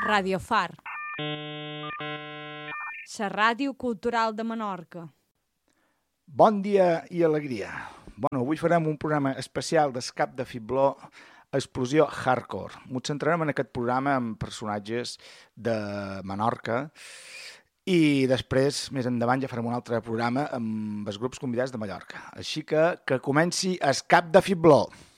Radio Far, la ràdio cultural de Menorca. Bon dia i alegria. Avui farem un programa especial d'Escap de Fibló, Explosió Hardcore. Ens centrarem en aquest programa amb personatges de Menorca i després, més endavant, ja farem un altre programa amb els grups convidats de Mallorca. Així que comenci Escap de Fibló.